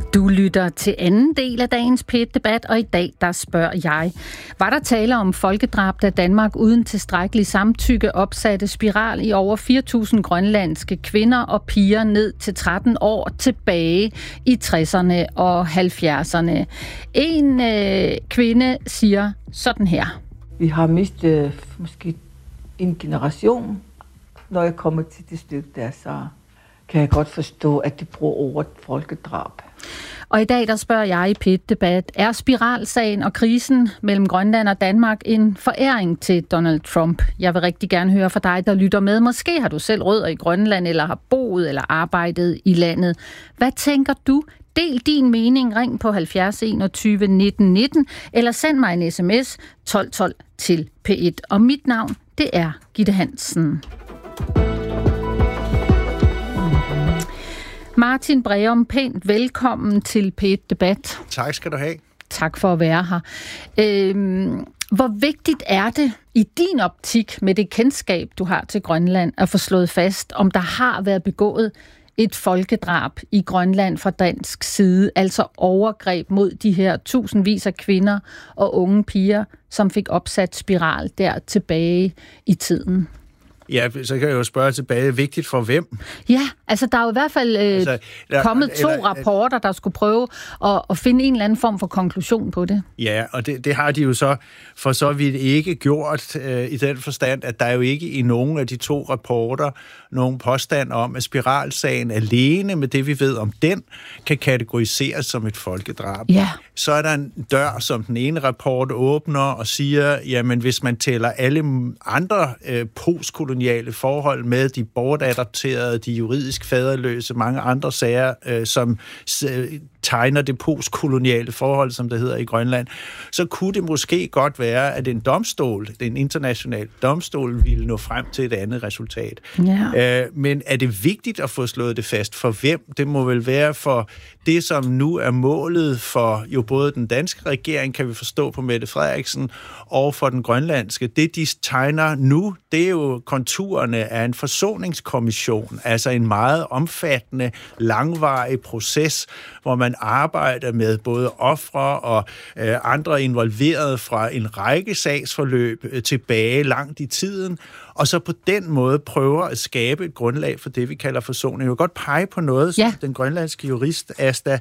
Du lytter til anden del af dagens P1-debat, og i dag der spørger jeg. Var der tale om folkedrab, da Danmark uden tilstrækkelig samtykke opsatte spiral i over 4.000 grønlandske kvinder og piger ned til 13 år tilbage i 60'erne og 70'erne? En kvinde siger sådan her. Vi har mistet måske en generation. Når jeg kommer til det stykke der, så kan jeg godt forstå, at de bruger ordet folkedrab. Og i dag der spørger jeg i P1-debat, er spiralsagen og krisen mellem Grønland og Danmark en foræring til Donald Trump? Jeg vil rigtig gerne høre fra dig, der lytter med. Måske har du selv rødder i Grønland, eller har boet eller arbejdet i landet. Hvad tænker du? Del din mening, ring på 70 21 19 19, eller send mig en sms 1212 til P1. Og mit navn, det er Gitte Hansen. Martin Breum, pænt velkommen til P1-debat. Tak skal du have. Tak for at være her. Hvor vigtigt er det i din optik med det kendskab, du har til Grønland, at få slået fast, om der har været begået et folkedrab i Grønland fra dansk side, altså overgreb mod de her tusindvis af kvinder og unge piger, som fik opsat spiral der tilbage i tiden? Ja, så kan jeg jo spørge tilbage, vigtigt for hvem? Ja, altså der er jo i hvert fald kommet to rapporter, der skulle prøve at finde en eller anden form for konklusion på det. Ja, og det har de jo så for så vidt ikke gjort i den forstand, at der er jo ikke i nogen af de to rapporter nogen påstand om, at spiralsagen alene med det, vi ved om den, kan kategoriseres som et folkedrab. Ja. Så er der en dør, som den ene rapport åbner og siger, jamen hvis man tæller alle andre postkoloniale forhold med, de bortadopterede, de juridisk faderløse, mange andre sager, som tegner det postkoloniale forhold, som det hedder i Grønland, så kunne det måske godt være, at en domstol, en international domstol, ville nå frem til et andet resultat. Ja. Men er det vigtigt at få slået det fast for hvem? Det må vel være for det, som nu er målet for jo både den danske regering, kan vi forstå på Mette Frederiksen, og for den grønlandske. Det, de tegner nu, det er jo konturerne af en forsoningskommission, altså en meget omfattende, langvarig proces, hvor man arbejder med både ofre og andre involverede fra en række sagsforløb tilbage langt i tiden, og så på den måde prøver at skabe et grundlag for det, vi kalder forsoning. Jeg vil godt pege på noget, som den grønlandske jurist Asta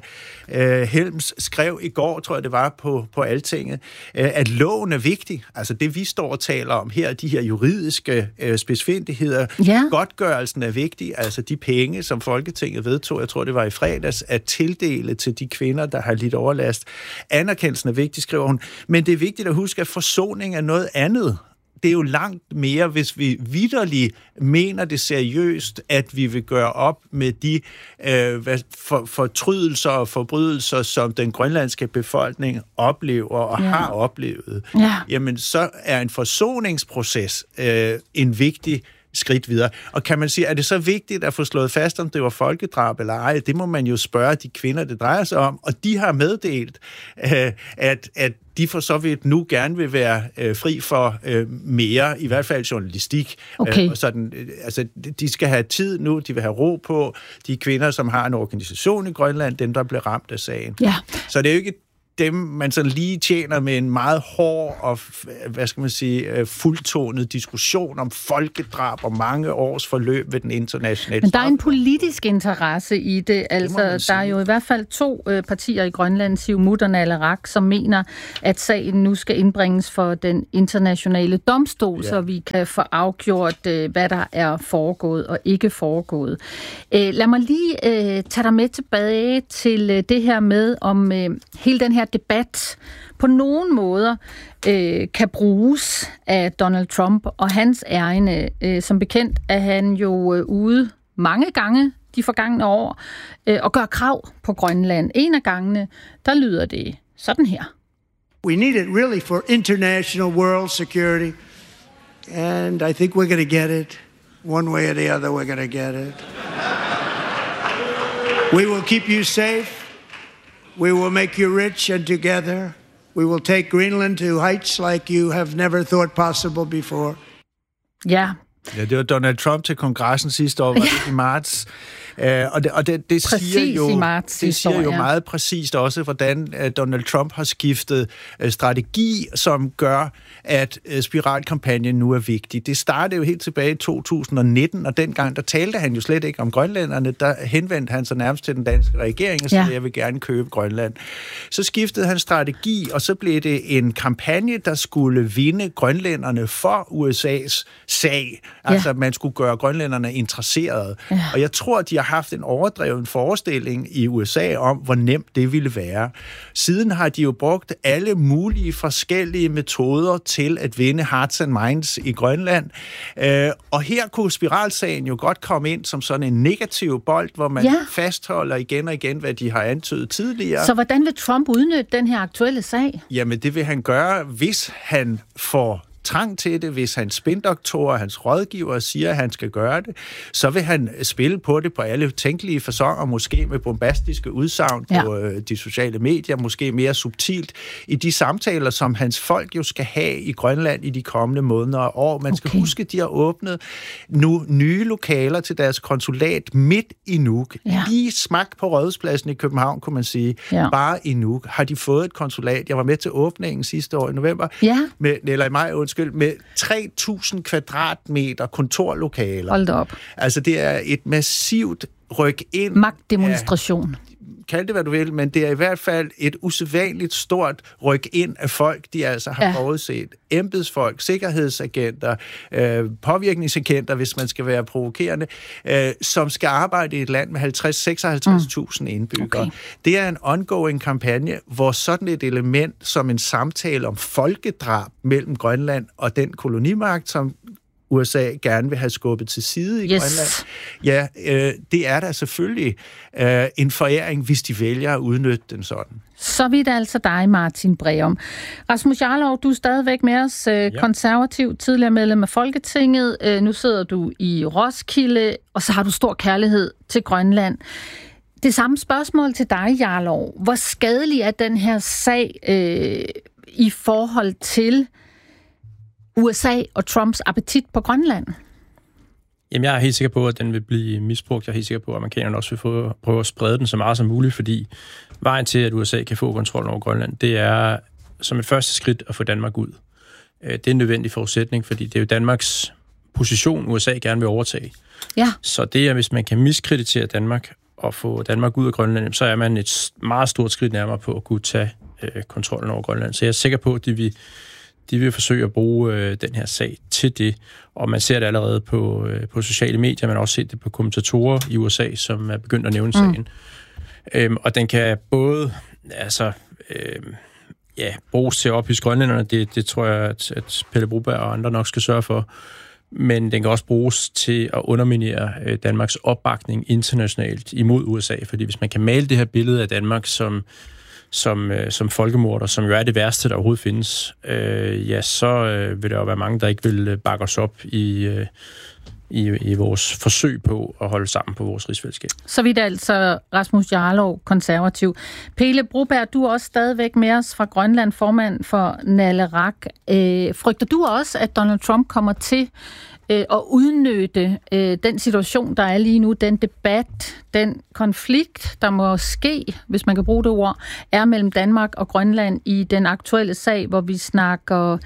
Helms skrev i går, tror jeg det var, på Altinget, at loven er vigtig. Altså det, vi står og taler om her, de her juridiske spidsfindigheder, godtgørelsen er vigtig, altså de penge, som Folketinget vedtog, jeg tror det var i fredags, at tildele til de kvinder, der har lidt overlast. Anerkendelsen er vigtig, skriver hun, men det er vigtigt at huske, at forsoning er noget andet. Det er jo langt mere, hvis vi vitterligt mener det seriøst, at vi vil gøre op med de fortrydelser og forbrydelser, som den grønlandske befolkning oplever og har oplevet. Ja. Jamen, så er en forsoningsproces en vigtig skridt videre. Og kan man sige, er det så vigtigt at få slået fast, om det var folkedrab eller ej? Det må man jo spørge de kvinder, det drejer sig om. Og de har meddelt, at de for så vidt nu gerne vil være fri for mere, i hvert fald journalistik. Okay. Sådan, altså, de skal have tid nu, de vil have ro på. De kvinder, som har en organisation i Grønland, dem, der blev ramt af sagen. Ja. Så det er jo ikke dem, man sådan lige tjener med en meget hård og, hvad skal man sige, fuldtonet diskussion om folkedrab og mange års forløb ved den internationale. Men der er en politisk interesse i det. Altså, der er jo i hvert fald to partier i Grønland, Siumut og Naleraq, som mener, at sagen nu skal indbringes for den internationale domstol, så vi kan få afgjort, hvad der er foregået og ikke foregået. Lad mig lige tage dig med tilbage til det her med, om hele den her debat på nogen måder kan bruges af Donald Trump og hans ærinde. Som bekendt er han jo ude mange gange de forgangne år og gør krav på Grønland. En af gangene, der lyder det sådan her. We need it really for international world security, and I think we're going to get it. One way or the other, we're going to get it. We will keep you safe. We will make you rich, and together we will take Greenland to heights like you have never thought possible before. Ja. Ja, det var Donald Trump til kongressen sidste år, var det i marts. Det siger jo meget præcist også, hvordan Donald Trump har skiftet strategi, som gør, at spiralkampagnen nu er vigtig. Det startede jo helt tilbage i 2019, og dengang der talte han jo slet ikke om grønlænderne. Der henvendte han sig nærmest til den danske regering og sagde, jeg vil gerne købe Grønland. Så skiftede han strategi, og så blev det en kampagne, der skulle vinde grønlænderne for USA's sag. Altså, man skulle gøre grønlænderne interesserede. Ja. Og jeg tror, de har haft en overdreven forestilling i USA om, hvor nemt det ville være. Siden har de jo brugt alle mulige forskellige metoder til at vinde hearts and minds i Grønland. Og her kunne spiralsagen jo godt komme ind som sådan en negativ bold, hvor man fastholder igen og igen, hvad de har antydet tidligere. Så hvordan vil Trump udnytte den her aktuelle sag? Jamen, det vil han gøre, hvis han får trang til det, hvis hans spindoktorer og hans rådgiver siger, at han skal gøre det, så vil han spille på det på alle tænkelige faconer, måske med bombastiske udsagn på de sociale medier, måske mere subtilt i de samtaler, som hans folk jo skal have i Grønland i de kommende måneder og år. Man skal huske, at de har åbnet nu nye lokaler til deres konsulat midt i Nuuk. Lige smak på Rådhuspladsen i København, kunne man sige. Bare i Nuuk har de fået et konsulat. Jeg var med til åbningen sidste år i november, eller i maj, med 3.000 kvadratmeter kontorlokaler. Hold da op. Altså, det er et massivt ryk ind. Magtdemonstration. Kald det, hvad du vil, men det er i hvert fald et usædvanligt stort ryk ind af folk, de altså har forudset. Embedsfolk, sikkerhedsagenter, påvirkningsagenter, hvis man skal være provokerende, som skal arbejde i et land med 56.000 indbyggere. Okay. Det er en ongoing kampagne, hvor sådan et element som en samtale om folkedrab mellem Grønland og den kolonimagt, som USA gerne vil have skubbet til side i Grønland. Ja, det er da selvfølgelig en foræring, hvis de vælger at udnytte den sådan. Så vidt altså dig, Martin Breum. Rasmus Jarlov, du er stadigvæk med os, konservativ, tidligere medlem af Folketinget. Nu sidder du i Roskilde, og så har du stor kærlighed til Grønland. Det samme spørgsmål til dig, Jarlov. Hvor skadelig er den her sag i forhold til USA og Trumps appetit på Grønland? Jamen, jeg er helt sikker på, at den vil blive misbrugt. Jeg er helt sikker på, at amerikanerne også vil prøve at sprede den så meget som muligt, fordi vejen til, at USA kan få kontrol over Grønland, det er som et første skridt at få Danmark ud. Det er en nødvendig forudsætning, fordi det er jo Danmarks position, USA gerne vil overtage. Ja. Så det er, hvis man kan miskreditere Danmark og få Danmark ud af Grønland, så er man et meget stort skridt nærmere på at kunne tage kontrollen over Grønland. Så jeg er sikker på, at de vil forsøge at bruge den her sag til det, og man ser det allerede på sociale medier, man har også set det på kommentatorer i USA, som er begyndt at nævne sagen. Og den kan både bruges til at ophidse grønlænderne, det tror jeg, at Pelle Broberg og andre nok skal sørge for, men den kan også bruges til at underminere Danmarks opbakning internationalt imod USA, fordi hvis man kan male det her billede af Danmark som folkemorder, som jo er det værste, der overhovedet findes, så vil der jo være mange, der ikke vil bakke os op i vores forsøg på at holde sammen på vores rigsfællesskab. Så vidt altså Rasmus Jarlov, konservativ. Pelle Broberg, du er også stadigvæk med os fra Grønland, formand for Nalerak. Frygter du også, at Donald Trump kommer til at udnytte den situation, der er lige nu, den debat, den konflikt, der måske, hvis man kan bruge det ord, er mellem Danmark og Grønland i den aktuelle sag, hvor vi snakker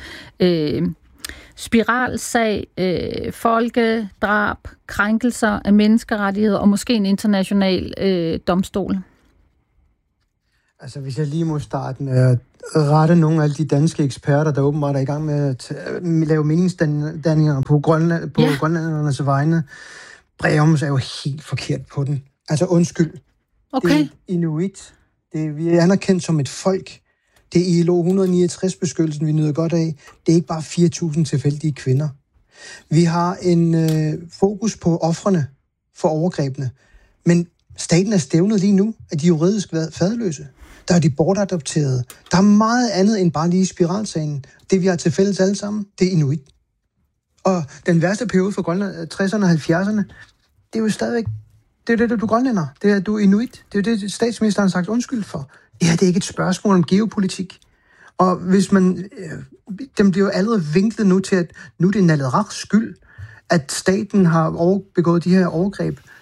spiralsag, folkedrab, krænkelser af menneskerettigheder og måske en international domstol? Altså, hvis jeg lige må starte med at rette nogle af alle de danske eksperter, der åbenbart er i gang med at lave meningsdanninger på grønlændernes vegne. Breums er jo helt forkert på den. Altså, undskyld. Okay. Det er inuit. Vi er anerkendt som et folk. Det er ILO 169-beskyttelsen, vi nyder godt af. Det er ikke bare 4.000 tilfældige kvinder. Vi har en fokus på ofrene for overgrebene. Men staten er stævnet lige nu af de juridisk faderløse. Der er de bortadopterede. Der er meget andet end bare lige spiralsagen. Det, vi har til fælles alle sammen, det er inuit. Og den værste periode for Grønland, 60'erne og 70'erne, det er jo stadigvæk, det er det, du grønlænder. Det er, du er inuit. Det er jo det, statsministeren har sagt undskyld for. Det her, det er ikke et spørgsmål om geopolitik. Og hvis man, dem bliver jo allerede vinklet nu til, at nu er det Naleraks skyld, at staten har begået de her overgreb.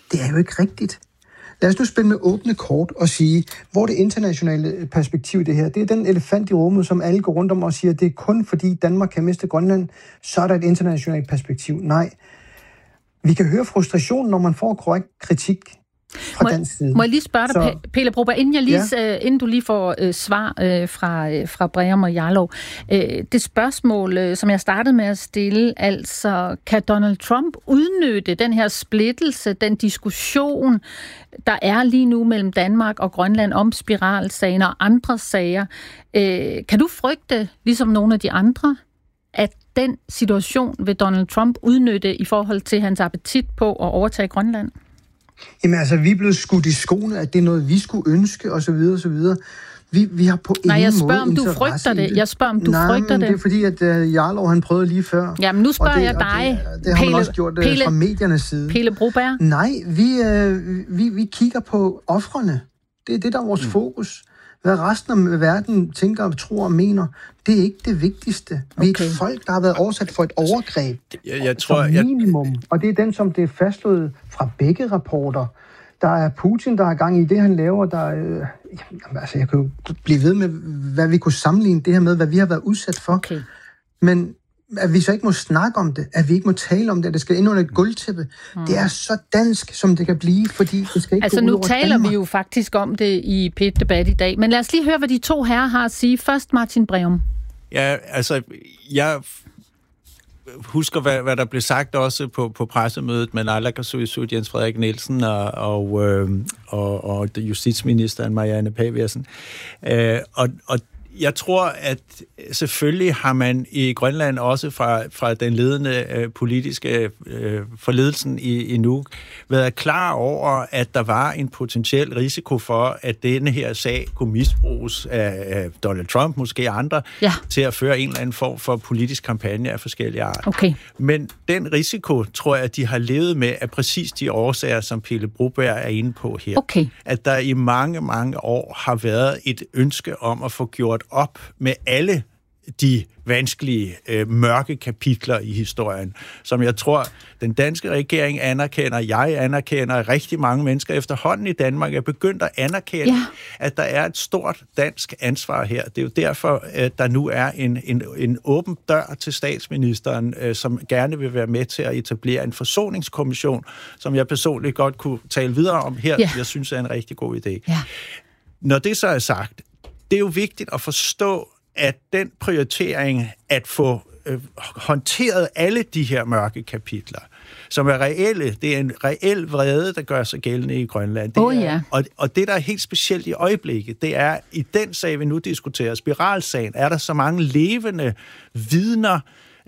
Det er jo ikke rigtigt. Lad os nu spille med åbne kort og sige, hvor det internationale perspektiv det her, det er den elefant i rummet, som alle går rundt om og siger, det er kun fordi Danmark kan miste Grønland, så er der et internationalt perspektiv. Nej. Vi kan høre frustration, når man får korrekt kritik fra dansk side. Må jeg lige spørge dig, Pelle Broberg, inden du lige får svar fra Breum og Jarlov. Det spørgsmål, som jeg startede med at stille, altså, kan Donald Trump udnytte den her splittelse, den diskussion, der er lige nu mellem Danmark og Grønland om spiralsagen og andre sager? Kan du frygte, ligesom nogle af de andre, at den situation vil Donald Trump udnytte i forhold til hans appetit på at overtage Grønland? Jamen altså, vi er blevet skudt i skoene, at det er noget, vi skulle ønske, osv. osv. Vi har på ingen måde jeg spørger, om du frygter det. Jeg spørger, om du frygter det. Det er fordi, at Jarlov, han prøvede lige før. Jamen, nu spørger jeg dig. Det har man også gjort fra mediernes side. Pelle Broberg? Nej, vi kigger på ofrene. Det er det, der er vores fokus. Hvad resten af verden tænker, tror og mener, det er ikke det vigtigste. Vi er et folk, der har været oversat for et overgreb. Jeg tror, minimum. Og det er den, som det er fastslået fra begge rapporter. Der er Putin, der har gang i det, han laver. Altså, jeg kan jo blive ved med, hvad vi kunne sammenligne det her med, hvad vi har været udsat for. Okay. Men at vi så ikke må snakke om det, at vi ikke må tale om det, at det skal ind under et gulvtæppe, det er så dansk, som det kan blive, fordi det skal ikke gå ud over nu taler Danmark. Vi jo faktisk om det i P1-debat i dag, men lad os lige høre, hvad de to herrer har at sige. Først Martin Breum. Ja, altså, jeg husker, hvad der blev sagt også på pressemødet med naalakkersuisut Jens Frederik Nielsen og justitsministeren Marianne Paversen. Og jeg tror, at selvfølgelig har man i Grønland også fra den ledende politiske forledelsen i Nuuk været klar over, at der var en potentiel risiko for, at denne her sag kunne misbruges af Donald Trump, måske andre, til at føre en eller anden form for politisk kampagne af forskellige art. Okay. Men den risiko, tror jeg, at de har levet med af præcis de årsager, som Pelle Broberg er inde på her. Okay. At der i mange, mange år har været et ønske om at få gjort op med alle de vanskelige, mørke kapitler i historien, som jeg tror, den danske regering anerkender, jeg anerkender, rigtig mange mennesker efterhånden i Danmark er begyndt at anerkende, at der er et stort dansk ansvar her. Det er jo derfor, at der nu er en åben dør til statsministeren, som gerne vil være med til at etablere en forsoningskommission, som jeg personligt godt kunne tale videre om her. Jeg synes, er en rigtig god idé. Når det så er sagt, det er jo vigtigt at forstå, at den prioritering at få håndteret alle de her mørke kapitler, som er reelle, det er en reel vrede, der gør sig gældende i Grønland. Og det, der er helt specielt i øjeblikket, det er, i den sag, vi nu diskuterer, spiralsagen, er der så mange levende vidner,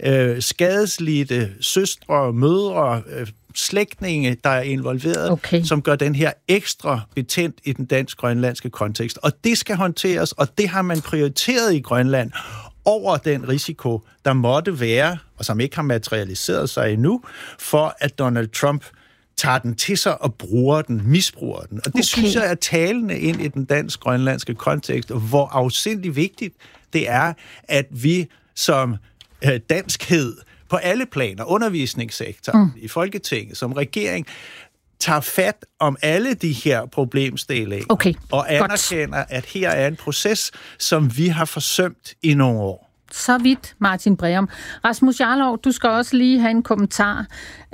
skadeslidte søstre, mødre, slægtninge, der er involveret, som gør den her ekstra betændt i den dansk-grønlandske kontekst. Og det skal håndteres, og det har man prioriteret i Grønland over den risiko, der måtte være, og som ikke har materialiseret sig endnu, for at Donald Trump tager den til sig og misbruger den. Og det synes jeg er talende ind i den dansk-grønlandske kontekst, hvor afsindig vigtigt det er, at vi som danskhed på alle planer, undervisningssektoren, i Folketinget, som regering, tager fat om alle de her problemstillinger og anerkender, at her er en proces, som vi har forsømt i nogle år. Så vidt, Martin Breum. Rasmus Jarlov, du skal også lige have en kommentar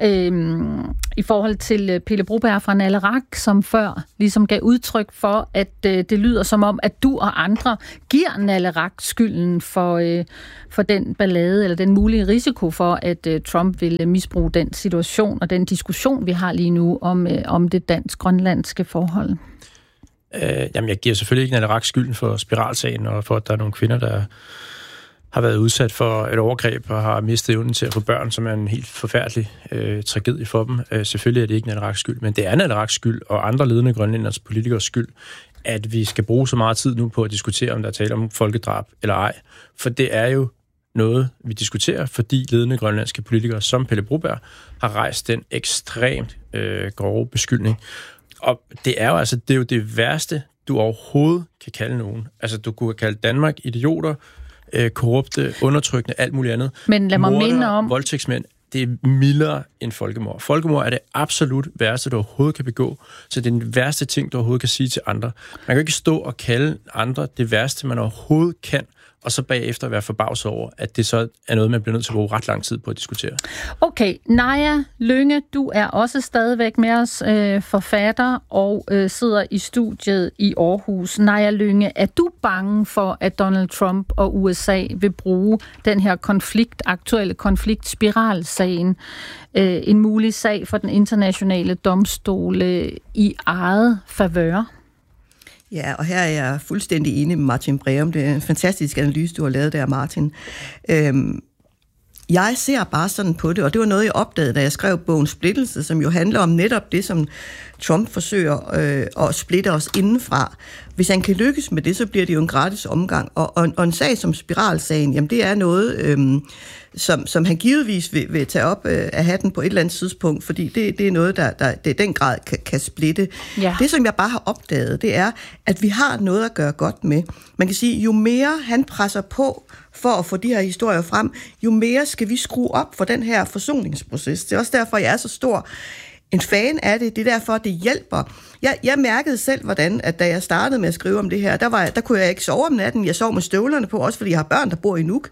i forhold til Pelle Broberg fra Naleraq, som før ligesom gav udtryk for, at det lyder som om, at du og andre giver Naleraq skylden for den ballade, eller den mulige risiko for, at Trump vil misbruge den situation og den diskussion, vi har lige nu om det dansk-grønlandske forhold. Jamen, jeg giver selvfølgelig ikke Naleraq skylden for spiralsagen, og for, at der er nogle kvinder, der har været udsat for et overgreb og har mistet evnen til at få børn, som er en helt forfærdelig tragedie for dem. Selvfølgelig er det ikke Naleraqs skyld, men det er Naleraqs skyld og andre ledende grønlænders politikers skyld, at vi skal bruge så meget tid nu på at diskutere, om der er tale om folkedrab eller ej. For det er jo noget, vi diskuterer, fordi ledende grønlandske politikere som Pelle Broberg har rejst den ekstremt grove beskyldning. Og det er jo det værste, du overhovedet kan kalde nogen. Altså, du kunne kalde Danmark idioter, korrupte, undertrykkende, alt muligt andet. Men lad mig minde om, voldtægtsmænd, det er mildere end folkemord. Folkemord er det absolut værste, du overhovedet kan begå. Så det er den værste ting, du overhovedet kan sige til andre. Man kan ikke stå og kalde andre det værste, man overhovedet kan, og så bagefter være forbavset over, at det så er noget, man bliver nødt til at bruge ret lang tid på at diskutere. Okay, Naja Lynge, du er også stadigvæk med os, forfatter, og sidder i studiet i Aarhus. Naja Lynge, er du bange for, at Donald Trump og USA vil bruge den her aktuelle konflikt, spiralsagen, en mulig sag for den internationale domstol i eget favør? Ja, og her er jeg fuldstændig enig med Martin Breum. Det er en fantastisk analyse, du har lavet der, Martin. Jeg ser bare sådan på det, og det var noget, jeg opdagede, da jeg skrev bogen Splittelse, som jo handler om netop det, som Trump forsøger at splitte os indenfra. Hvis han kan lykkes med det, så bliver det jo en gratis omgang. Og en sag som spiralsagen, jamen det er noget, som han givetvis vil tage op af hatten på et eller andet tidspunkt, fordi det er noget, der i den grad kan splitte. Ja. Det, som jeg bare har opdaget, det er, at vi har noget at gøre godt med. Man kan sige, jo mere han presser på for at få de her historier frem, jo mere skal vi skrue op for den her forsoningsproces. Det er også derfor, jeg er så stor en fan af det. Det er derfor, det hjælper. Jeg mærkede selv, hvordan, at da jeg startede med at skrive om det her, der kunne jeg ikke sove om natten. Jeg sov med støvlerne på, også fordi jeg har børn, der bor i Nuuk.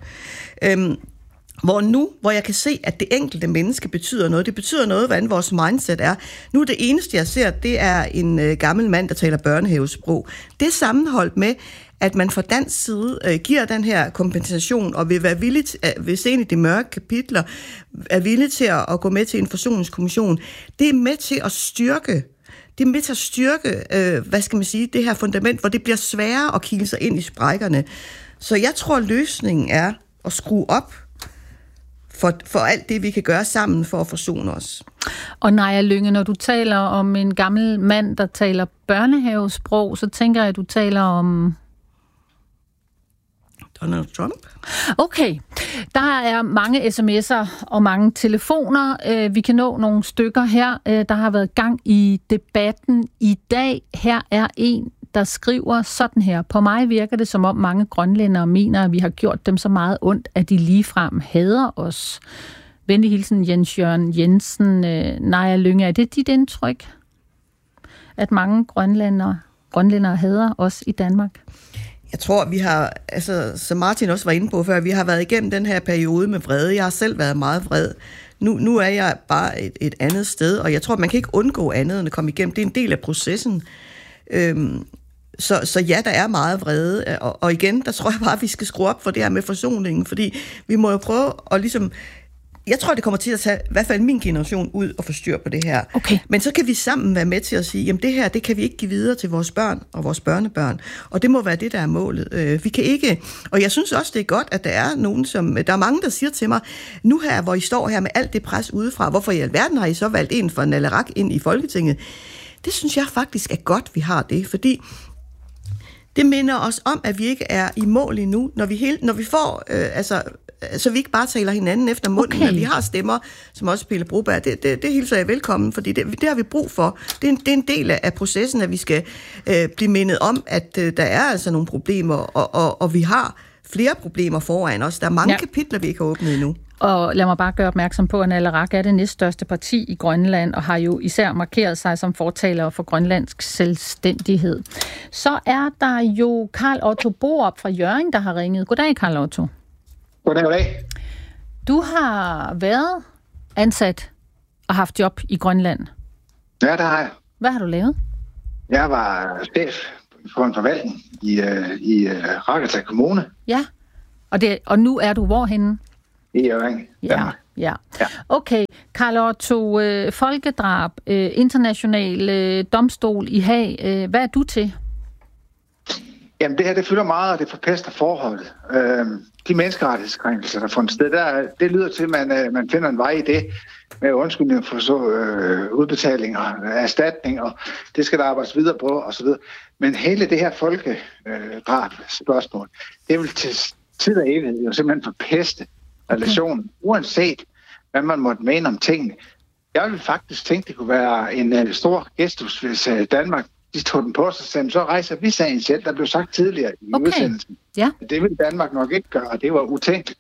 Hvor jeg kan se, at det enkelte menneske betyder noget. Det betyder noget, hvordan vores mindset er. Nu det eneste, jeg ser, det er en gammel mand, der taler børnehavesprog. Det er sammenholdt med, at man fra dansk side giver den her kompensation, og vil være villig til, vil se ind i de mørke kapitler, er villig til at gå med til en forsoningskommission. Det er med til at styrke hvad skal man sige, det her fundament, hvor det bliver sværere at kile sig ind i sprækkerne. Så jeg tror, løsningen er at skrue op for alt det, vi kan gøre sammen for at forsone os. Og Naja Lynge, når du taler om en gammel mand, der taler børnehavesprog, så tænker jeg, at du taler om Donald Trump. Okay. Der er mange sms'er og mange telefoner. Vi kan nå nogle stykker her. Der har været gang i debatten i dag. Her er en, der skriver sådan her. På mig virker det, som om mange grønlændere mener, at vi har gjort dem så meget ondt, at de ligefrem hader os. Venlig hilsen, Jens Jørgen Jensen. Naja Lynge, er det dit indtryk, at mange grønlændere hader os i Danmark? Jeg tror, vi har, som Martin også var inde på før, vi har været igennem den her periode med vrede. Jeg har selv været meget vred. Nu er jeg bare et andet sted, og jeg tror, man kan ikke undgå andet end at komme igennem. Det er en del af processen. Så ja, der er meget vrede, og igen, der tror jeg bare, at vi skal skrue op for det her med forsoningen, fordi vi må jo prøve at ligesom. Jeg tror, det kommer til at tage i hvert fald min generation ud og få styr på det her. Okay. Men så kan vi sammen være med til at sige, jamen det her, det kan vi ikke give videre til vores børn og vores børnebørn. Og det må være det, der er målet. Vi kan ikke, og jeg synes også, det er godt, at der er nogen, der er mange, der siger til mig, nu her, hvor I står her med alt det pres udefra, hvorfor i alverden har I så valgt en fra Naleraq ind i Folketinget? Det synes jeg faktisk er godt, vi har det, fordi det minder os om, at vi ikke er i mål endnu, når vi får, så vi ikke bare taler hinanden efter munden, okay. At vi har stemmer, som også Pelle Broberg. Det hilser jeg velkommen, fordi det har vi brug for. Det er en del af processen, at vi skal blive mindet om, at der er altså nogle problemer, og vi har flere problemer foran os. Der er mange kapitler, vi ikke har åbnet endnu. Og lad mig bare gøre opmærksom på, at Naleraq er det næststørste parti i Grønland, og har jo især markeret sig som fortaler for grønlandsk selvstændighed. Så er der jo Karl Otto Borup fra Hjørring, der har ringet. Goddag, Karl Otto. Goddag. Du har været ansat og haft job i Grønland. Ja, det har jeg. Hvad har du lavet? Jeg var chef for en forvaltning i Rakkestad Kommune. Ja, og nu er du hvorhenne? I Hjørring. Ja. Okay, Karl Otto, folkedrab, international domstol i Haag. Hvad er du til? Jamen det her, det fylder meget, og det forpester forholdet. De menneskerettighedskrænkelser, der fundet sted, det lyder til, at man finder en vej i det med undskyldning for udbetalinger, erstatning, og det skal der arbejdes videre på, osv. Men hele det her folkedrab-spørgsmål, det vil til tid og evighed jo simpelthen forpeste relationen, uanset hvad man måtte mene om tingene. Jeg ville faktisk tænke, det kunne være en stor gestus, hvis Danmark de tog den på sig, så rejser vi sagen selv, der blev sagt tidligere i udsendelsen. Ja. Det ville Danmark nok ikke gøre, og det var utænkeligt.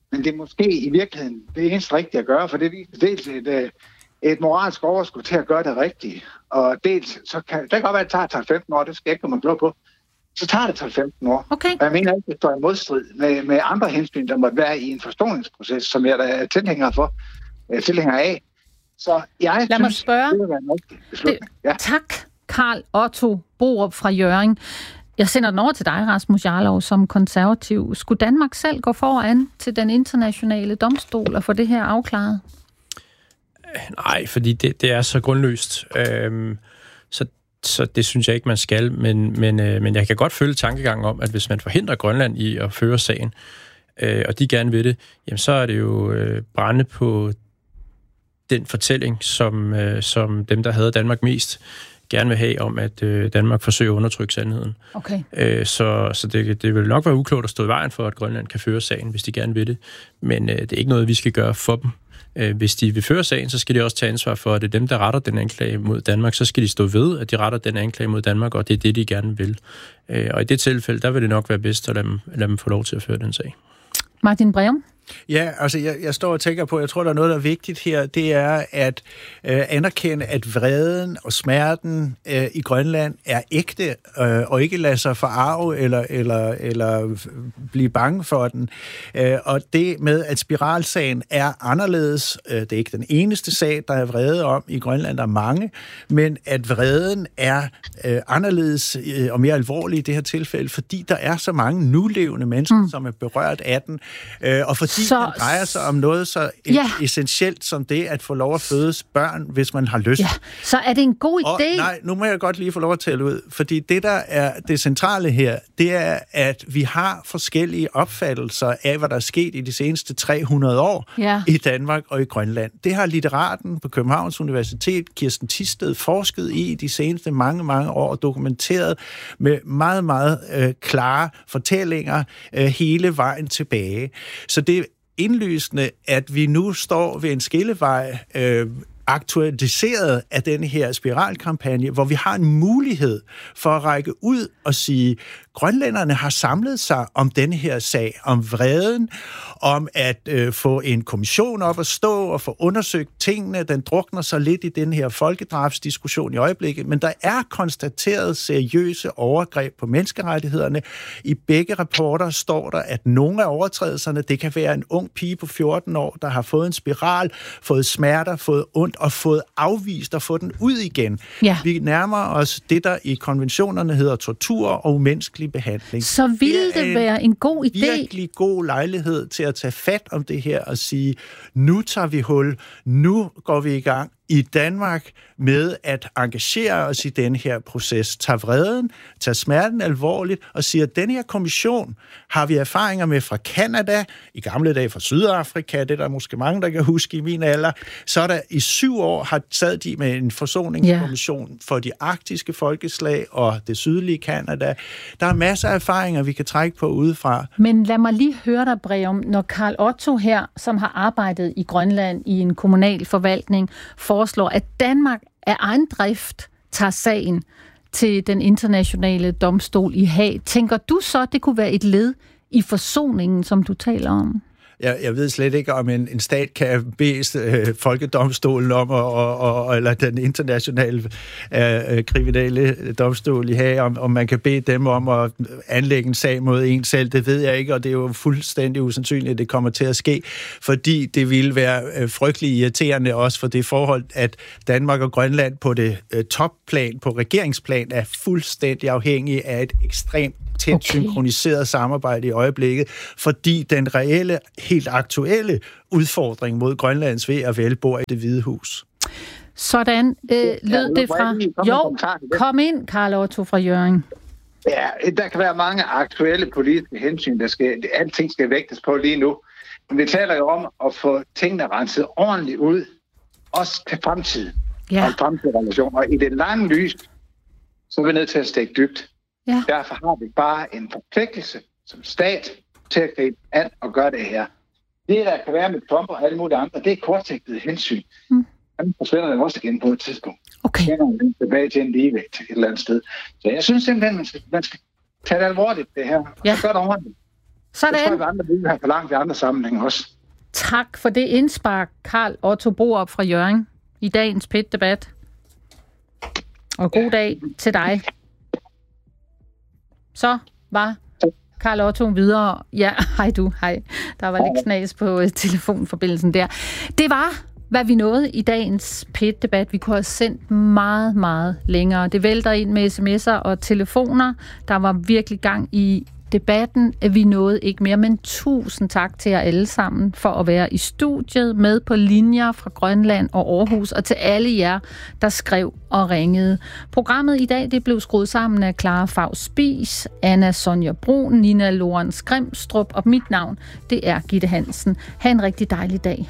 men det er måske i virkeligheden det eneste rigtige at gøre, for det viser dels et moralsk overskud til at gøre det rigtige, og dels, så kan det godt være, at det tager 15 år, det skal jeg ikke komme klog på, så tager det 15 år. Okay. Og jeg mener ikke, at det står i modstrid med andre hensyn, der måtte være i en forståelsesproces, som jeg er tilhænger af. Så jeg Lad mig spørge. Det vil være en rigtig beslutning. Ja. Tak, Karl Otto Borup fra Hjørring. Jeg sender den over til dig, Rasmus Jarlov, som konservativ. Skulle Danmark selv gå foran til den internationale domstol og få det her afklaret? Nej, fordi det er så grundløst. Så det synes jeg ikke, man skal. Men jeg kan godt følge tankegangen om, at hvis man forhindrer Grønland i at føre sagen, og de gerne vil det, jamen så er det jo brænde på den fortælling, som dem, der hader Danmark mest, gerne vil have om, at Danmark forsøger at undertrykke sandheden. Okay. Så det vil nok være uklogt at stå i vejen for, at Grønland kan føre sagen, hvis de gerne vil det. Men det er ikke noget, vi skal gøre for dem. Hvis de vil føre sagen, så skal de også tage ansvar for, at det er dem, der retter den anklage mod Danmark. Så skal de stå ved, at de retter den anklage mod Danmark, og det er det, de gerne vil. Og i det tilfælde, der vil det nok være bedst at lade dem få lov til at føre den sag. Martin Breum? Ja, altså jeg står og tænker på, jeg tror, der er noget, der er vigtigt her, det er at anerkende, at vreden og smerten i Grønland er ægte, og ikke lade sig forarve eller blive bange for den. Og det med, at spiralsagen er anderledes, det er ikke den eneste sag, der er vrede om i Grønland, der er mange, men at vreden er anderledes og mere alvorlig i det her tilfælde, fordi der er så mange nulevende mennesker, som er berørt af den, og fordi den drejer sig om noget så essentielt som det at få lov at fødes børn, hvis man har lyst. Ja. Så er det en god idé? Nej, nu må jeg godt lige få lov at tale ud, fordi det, der er det centrale her, det er, at vi har forskellige opfattelser af, hvad der er sket i de seneste 300 år i Danmark og i Grønland. Det har litteraten på Københavns Universitet, Kirsten Thisted, forsket i de seneste mange år og dokumenteret med meget, meget klare fortællinger hele vejen tilbage. Så det er indlysende, at vi nu står ved en skillevej, aktualiseret af den her spiralkampagne, hvor vi har en mulighed for at række ud og sige, grønlænderne har samlet sig om denne her sag, om vreden, om at få en kommission op at stå og få undersøgt tingene. Den drukner så lidt i den her folkedrabsdiskussion i øjeblikket, men der er konstateret seriøse overgreb på menneskerettighederne. I begge rapporter står der, at nogle af overtrædelserne, det kan være en ung pige på 14 år, der har fået en spiral, fået smerter, fået ondt og fået afvist og fået den ud igen. Ja. Vi nærmer os det, der i konventionerne hedder tortur og umenneskelig behandling. Så ville det være en god idé? Virkelig god lejlighed til at tage fat om det her og sige, nu tager vi hul, nu går vi i gang i Danmark med at engagere os i den her proces. Tag vreden, tag smerten alvorligt og siger, at den her kommission har vi erfaringer med fra Canada, i gamle dage fra Sydafrika, det er der måske mange, der kan huske i min alder, så er der i 7 år sad de med en forsoningskommission for de arktiske folkeslag og det sydlige Canada. Der er masser af erfaringer, vi kan trække på udefra. Men lad mig lige høre dig, Breum, når Karl Otto her, som har arbejdet i Grønland i en kommunal forvaltning, foreslår, at Danmark af egen drift tager sagen til den internationale domstol i Haag. Tænker du så, det kunne være et led i forsoningen, som du taler om? Jeg ved slet ikke, om en stat kan bede folkedomstolen om, eller den internationale kriminelle domstol i Haag, om man kan bede dem om at anlægge en sag mod en selv. Det ved jeg ikke, og det er jo fuldstændig usandsynligt, at det kommer til at ske, fordi det ville være frygtelig irriterende også for det forhold, at Danmark og Grønland på det topplan, på regeringsplan, er fuldstændig afhængige af et ekstremt tæt synkroniseret samarbejde i øjeblikket, fordi den reelle, helt aktuelle udfordring mod Grønlands ved at vel bor i Det Hvide Hus. Sådan lød det fra... Jo, kom ind, Karl Otto fra Hjørring. Ja, der kan være mange aktuelle politiske hensyn, alting skal vægtes på lige nu. Men vi taler jo om at få tingene renset ordentligt ud, også til fremtiden, og fremtidige relationer. Og i det lange lys, så er vi nødt til at stikke dybt. Ja. Derfor har vi bare en forpligtelse som stat til at gribe an og gøre det her. Det, der kan være med Trump og alle mulige andre, det er kortsigtede hensyn. Han forsvinder det også igen på et tidspunkt. Okay. Så tilbage til en ligevægt et eller andet sted. Så jeg synes simpelthen, man skal tage det alvorligt, det her. Og så gør det ordentligt. Sådan. Det tror jeg, at andre vil have for langt i andre sammenhænge også. Tak for det indspark, Karl Otto Borup fra Hjørring, i dagens PET-debat. Og god dag til dig. Så var Karl Otto videre. Ja, hej du, hej. Der var lidt knas på telefonforbindelsen der. Det var, hvad vi nåede i dagens PET-debat. Vi kunne have sendt meget, meget længere. Det vælter ind med sms'er og telefoner. Der var virkelig gang i debatten. Vi nåede ikke mere, men tusind tak til jer alle sammen for at være i studiet med på linjer fra Grønland og Aarhus, og til alle jer, der skrev og ringede. Programmet i dag, det blev skruet sammen af Clara Faust Spies, Anna Sonja Brun, Nina Lorenz Grimstrup, og mit navn, det er Gitte Hansen. Ha' en rigtig dejlig dag.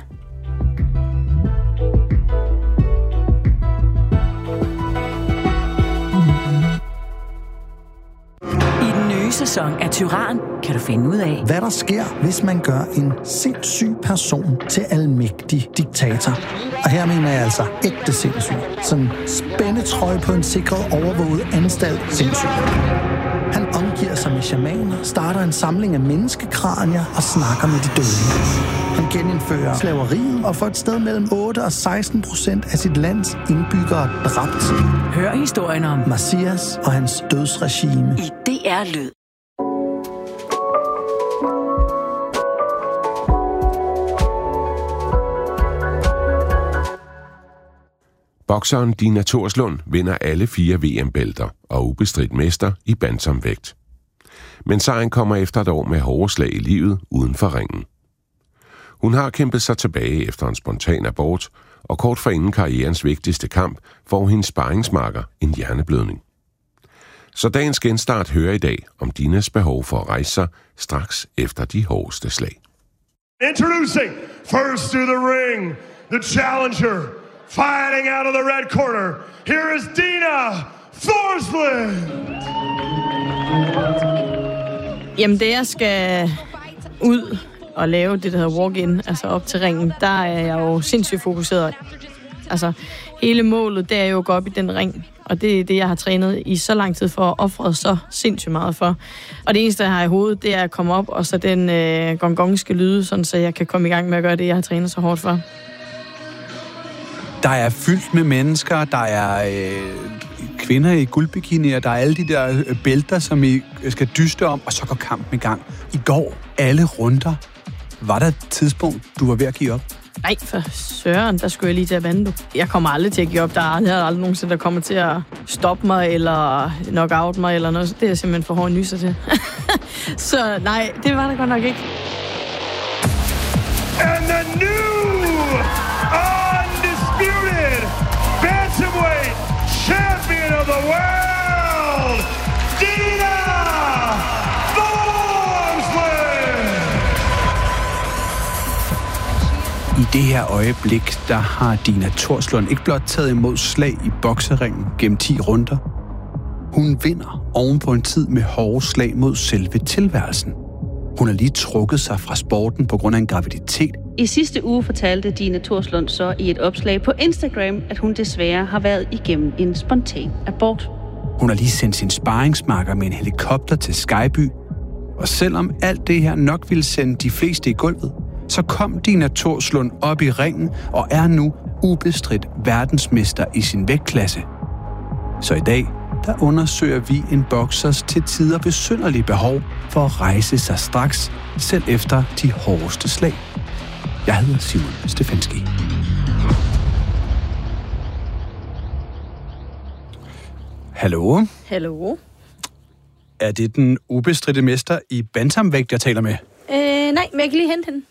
Sæson af Tyran kan du finde ud af, hvad der sker, hvis man gør en sindssyg person til almægtig diktator. Og her mener jeg altså ægte sindssyg. Sådan spændetrøje på en sikret, overvåget anstalt sindssyg. Han omgiver sig med shamaner, starter en samling af menneskekranier og snakker med de døde. Han genindfører slaveriet og får et sted mellem 8 og 16% af sit lands indbyggere dræbt. Hør historien om Messias og hans dødsregime i DR Lyd. Bokseren Dina Thorslund vinder alle 4 VM-bælter og er ubestridt mester i bantamvægt. Men sejren kommer efter et år med hårde slag i livet uden for ringen. Hun har kæmpet sig tilbage efter en spontan abort, og kort forinden karrierens vigtigste kamp får hendes sparringsmarker en hjerneblødning. Så dagens genstart hører i dag om Dinas behov for at rejse sig straks efter de hårdeste slag. Introducing first to the ring, the challenger, fighting out of the red corner. Here is Dina Thorslund. Jamen, det jeg skal ud og lave det, der hedder walk-in, altså op til ringen, der er jeg jo sindssygt fokuseret. Altså, hele målet, det er jo at gå op i den ring. Og det er det, jeg har trænet i så lang tid for at ofre så sindssygt meget for. Og det eneste, jeg har i hovedet, det er at komme op, og så den gong-gong skal lyde, sådan, så jeg kan komme i gang med at gøre det, jeg har trænet så hårdt for. Der er fyldt med mennesker, der er kvinder i guldbikinier, der er alle de der bælter, som I skal dyste om, og så går kampen i gang. I går, alle runder. Var der et tidspunkt, du var ved at give op? Nej, for søren, der skulle jeg lige til at vande. Jeg kommer aldrig til at give op. Der er aldrig nogensinde, der kommer til at stoppe mig, eller knock-out mig, eller noget. Det er jeg simpelthen for hård nyser til. Så nej, det var der godt nok ikke. And the new undisputed bantamweight champion of the world, Dina Thorslund! I det her øjeblik, der har Dina Thorslund ikke blot taget imod slag i bokseringen gennem 10 runder. Hun vinder oven på en tid med hårde slag mod selve tilværelsen. Hun har lige trukket sig fra sporten på grund af en graviditet. I sidste uge fortalte Dina Thorslund så i et opslag på Instagram, at hun desværre har været igennem en spontan abort. Hun har lige sendt sin sparringsmarker med en helikopter til Skyby. Og selvom alt det her nok ville sende de fleste i gulvet, så kom Dina Thorslund op i ringen og er nu ubestridt verdensmester i sin vægtklasse. Så i dag, der undersøger vi en boksers til tider besynderlige behov for at rejse sig straks, selv efter de hårdeste slag. Jeg hedder Simon Stefanski. Hallo? Hallo? Er det den ubestridte mester i bantamvægt, jeg taler med? Nej, men jeg kan lige hente hende.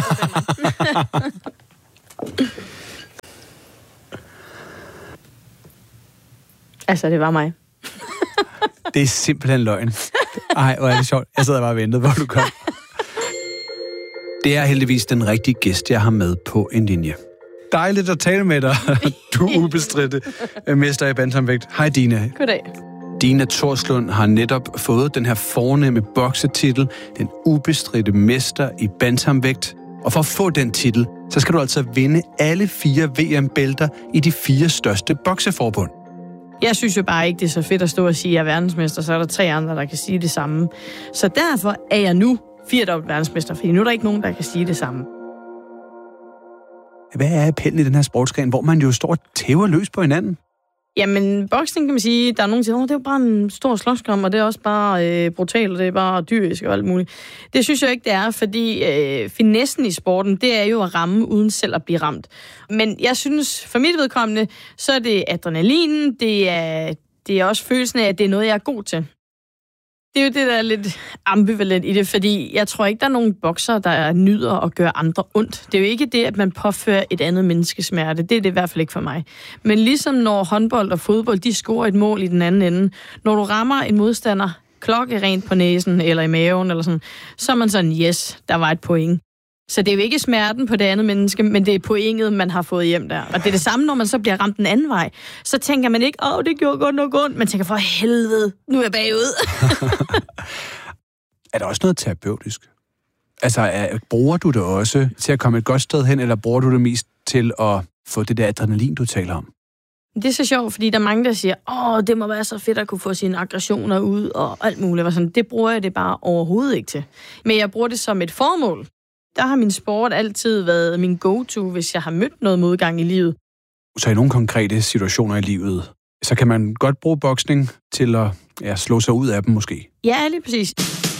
Altså, det var mig. Det er simpelthen løgn. Ej, hvor er det sjovt. Jeg sidder bare og ventede, hvor du kom. Det er heldigvis den rigtige gæst, jeg har med på en linje. Dejligt at tale med dig. Du er ubestridte mester i bantamvægt. Hej Dina. Goddag. Dina Thorslund har netop fået den her fornemme boksetitel, den ubestridte mester i bantamvægt. Og for at få den titel, så skal du altså vinde alle 4 VM-bælter i de 4 største bokseforbund. Jeg synes jo bare ikke, det er så fedt at stå og sige, at jeg er verdensmester, så er der 3 andre, der kan sige det samme. Så derfor er jeg nu 4-dobbelt verdensmester, fordi nu er der ikke nogen, der kan sige det samme. Hvad er appellen i den her sportsgren, hvor man jo står og tæver løs på hinanden? Jamen, boksning kan man sige, der er nogen, der siger, det er jo bare en stor slåskamp, og det er også bare brutalt, og det er bare dyrisk og alt muligt. Det synes jeg ikke, det er, fordi finessen i sporten, det er jo at ramme uden selv at blive ramt. Men jeg synes, for mit vedkommende, så er det adrenalinen, det er også følelsen af, at det er noget, jeg er god til. Det er jo det, der er lidt ambivalent i det, fordi jeg tror ikke, der er nogen bokser, der nyder at gøre andre ondt. Det er jo ikke det, at man påfører et andet menneske smerte. Det er det i hvert fald ikke for mig. Men ligesom når håndbold og fodbold, de scorer et mål i den anden ende, når du rammer en modstander klokkerent på næsen eller i maven, eller sådan, så er man sådan, yes, der var et point. Så det er jo ikke smerten på det andet menneske, men det er pointet, man har fået hjem der. Og det er det samme, når man så bliver ramt den anden vej. Så tænker man ikke, det gjorde godt nok ondt. Man tænker, for helvede, nu er jeg bagud. Er der også noget terapeutisk? Altså, bruger du det også til at komme et godt sted hen, eller bruger du det mest til at få det der adrenalin, du taler om? Det er så sjovt, fordi der er mange, der siger, det må være så fedt at kunne få sine aggressioner ud og alt muligt. Sådan, det bruger jeg det bare overhovedet ikke til. Men jeg bruger det som et formål. Der har min sport altid været min go-to, hvis jeg har mødt noget modgang i livet. Så i nogle konkrete situationer i livet, så kan man godt bruge boksning til at slå sig ud af dem måske? Ja, lige præcis.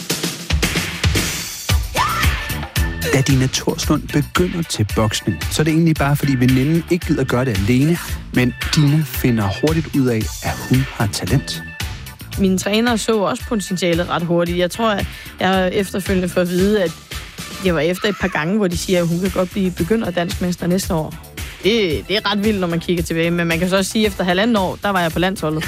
Da Dina Thorslund begynder til boksning, så er det egentlig bare, fordi veninden ikke gider gøre det alene, men Dina finder hurtigt ud af, at hun har talent. Mine trænere så også potentialet ret hurtigt. Jeg tror, at jeg efterfølgende får at vide, at jeg var efter et par gange, hvor de siger, at hun kan godt blive begynder danskmester næste år. Det er ret vildt, når man kigger tilbage, men man kan så også sige, at efter 1,5 år, der var jeg på landsholdet.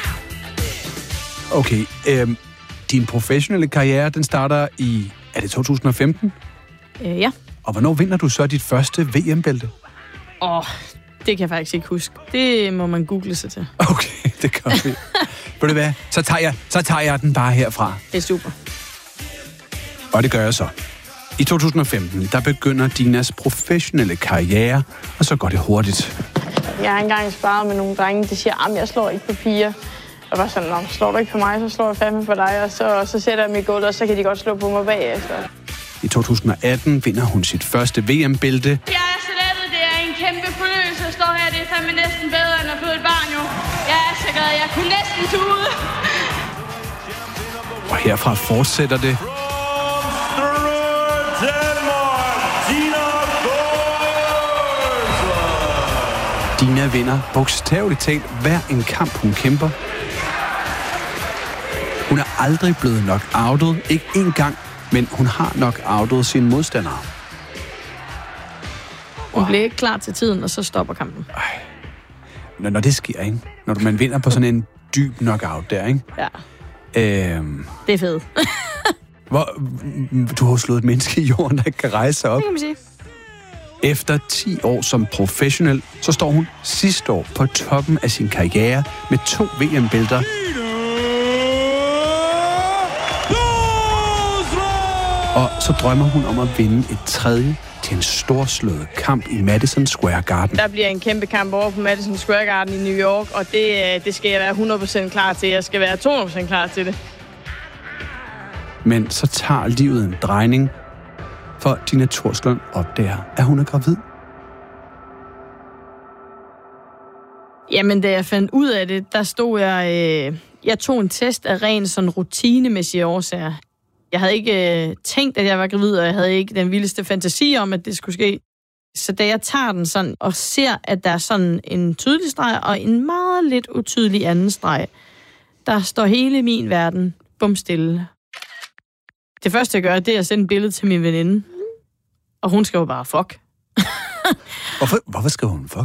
Okay, din professionelle karriere, den starter i, er det 2015? Ja. Og hvornår vinder du så dit første VM-bælte? Det kan jeg faktisk ikke huske. Det må man google sig til. Okay, det gør vi. Ved du hvad? Så tager jeg den bare herfra. Det er super. Og det gør jeg så. I 2015, der begynder Dinas professionelle karriere, og så går det hurtigt. Jeg har engang sparet med nogle drenge, der siger, at jeg slår ikke på piger. Og var sådan, slår du ikke på mig, så slår jeg fandme på dig, og så sætter jeg mig i gulvet, og så kan de godt slå på mig bagefter. I 2018 vinder hun sit første VM-bælte. Jeg er så lettet, det er en kæmpe fornøjelse at stå her, det er fandme næsten bedre end at føde et barn jo. Jeg er så glad, jeg kunne næsten tude. Og herfra fortsætter det. Dina vinder bogstaveligt talt hver en kamp, hun kæmper. Hun er aldrig blevet knock-outet, ikke én gang, men hun har knock-outet sine modstandere. Hun bliver ikke klar til tiden, og så stopper kampen. Når det sker, ikke? Når man vinder på sådan en dyb knockout der, ikke? Ja. Det er fedt. Du har slået et menneske i jorden, der ikke kan rejse sig op. Det kan man sige. Efter 10 år som professionel, så står hun sidste år på toppen af sin karriere med 2 VM-bælter. Og så drømmer hun om at vinde et 3. til en storslået kamp i Madison Square Garden. Der bliver en kæmpe kamp over på Madison Square Garden i New York, og det skal jeg være 100% klar til. Jeg skal være 200% klar til det. Men så tager livet en drejning, for Dina Thorslund opdager, at hun er gravid. Jamen, da jeg fandt ud af det, der stod jeg tog en test af ren sådan rutinemæssige årsager. Jeg havde ikke tænkt, at jeg var gravid, og jeg havde ikke den vildeste fantasi om, at det skulle ske. Så da jeg tager den sådan og ser, at der er sådan en tydelig streg og en meget lidt utydelig anden streg, der står hele min verden bumstille. Det første, jeg gør, det er at sende et billede til min veninde. Og hun skriver bare, fuck. Hvorfor skriver hun fuck?